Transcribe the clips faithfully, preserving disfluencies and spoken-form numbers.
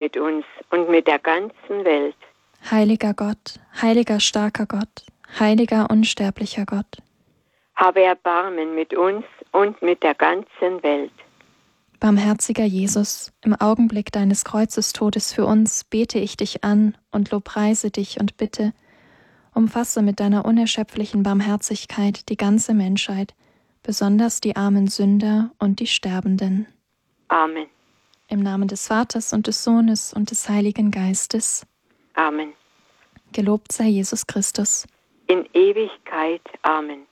mit uns und mit der ganzen Welt. Heiliger Gott, heiliger starker Gott, heiliger unsterblicher Gott, habe Erbarmen mit uns und mit der ganzen Welt. Barmherziger Jesus, im Augenblick deines Kreuzestodes für uns bete ich dich an und lobpreise dich und bitte, umfasse mit deiner unerschöpflichen Barmherzigkeit die ganze Menschheit, besonders die armen Sünder und die Sterbenden. Amen. Im Namen des Vaters und des Sohnes und des Heiligen Geistes. Amen. Gelobt sei Jesus Christus. In Ewigkeit. Amen.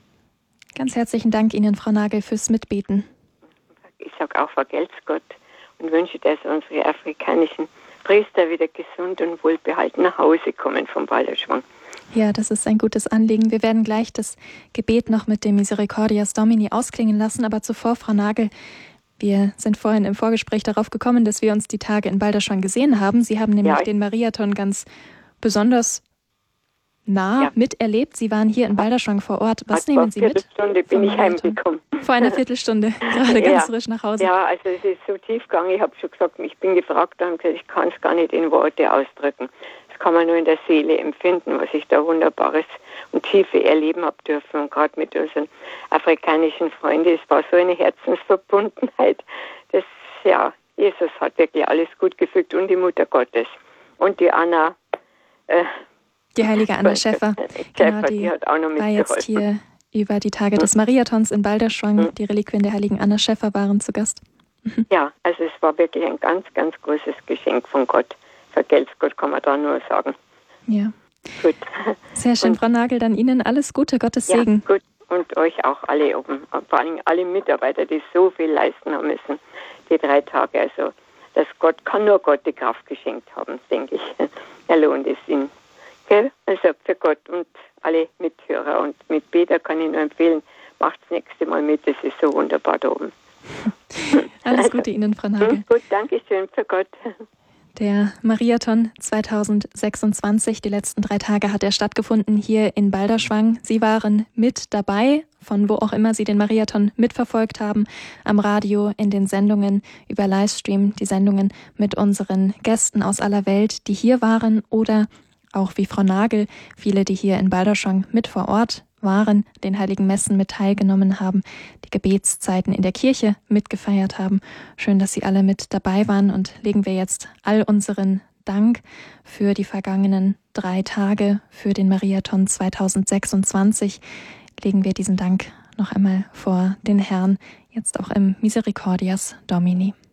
Ganz herzlichen Dank Ihnen, Frau Nagel, fürs Mitbeten. Ich sage auch, vergelt's Gott und wünsche, dass unsere afrikanischen Priester wieder gesund und wohlbehalten nach Hause kommen vom Balderschwang. Ja, das ist ein gutes Anliegen. Wir werden gleich das Gebet noch mit dem Misericordias Domini ausklingen lassen, aber zuvor, Frau Nagel, wir sind vorhin im Vorgespräch darauf gekommen, dass wir uns die Tage in Balderschwang gesehen haben. Sie haben nämlich ja, den Mariathon ganz besonders nah ja. miterlebt. Sie waren hier in Balderschwang vor Ort. Was Vor nehmen Sie mit? Vor einer Viertelstunde bin ich heimgekommen. Vor einer Viertelstunde, gerade ganz ja. frisch nach Hause. Ja, also es ist so tief gegangen. Ich habe schon gesagt, ich bin gefragt und gesagt, ich kann es gar nicht in Worte ausdrücken. Das kann man nur in der Seele empfinden, was ich da Wunderbares und Tiefe erleben habe dürfen. Und gerade mit unseren afrikanischen Freunden, es war so eine Herzensverbundenheit. Das, ja, Jesus hat wirklich alles gut gefügt und die Mutter Gottes. Und die Anna, äh, die heilige Anna Schäffer, genau, die, die hat auch noch war jetzt hier über die Tage des Mariathons in Balderschwang. Hm. Die Reliquien der heiligen Anna Schäffer waren zu Gast. Ja, also es war wirklich ein ganz, ganz großes Geschenk von Gott. Vergelt's Gott, kann man da nur sagen. Ja. Gut. Sehr schön, und, Frau Nagel, dann Ihnen alles Gute, Gottes ja, Segen. Gut, und euch auch alle oben, vor allem alle Mitarbeiter, die so viel leisten haben müssen, die drei Tage. Also, dass Gott, kann nur Gott die Kraft geschenkt haben, denke ich. Er lohnt es ihn. Okay? Also für Gott und alle Mithörer und Mitbeter kann ich nur empfehlen, macht das nächste Mal mit, das ist so wunderbar da oben. Alles Gute Ihnen, Frau Nagel. Gut, danke schön, für Gott. Der Mariathon zweitausendsechsundzwanzig, die letzten drei Tage hat er stattgefunden hier in Balderschwang. Sie waren mit dabei, von wo auch immer Sie den Mariathon mitverfolgt haben, am Radio, in den Sendungen über Livestream, die Sendungen mit unseren Gästen aus aller Welt, die hier waren, oder auch wie Frau Nagel, viele, die hier in Balderschwang mit vor Ort waren, den heiligen Messen mit teilgenommen haben, die Gebetszeiten in der Kirche mitgefeiert haben. Schön, dass Sie alle mit dabei waren, und legen wir jetzt all unseren Dank für die vergangenen drei Tage, für den Mariathon zweitausendsechsundzwanzig, legen wir diesen Dank noch einmal vor den Herrn, jetzt auch im Misericordias Domini.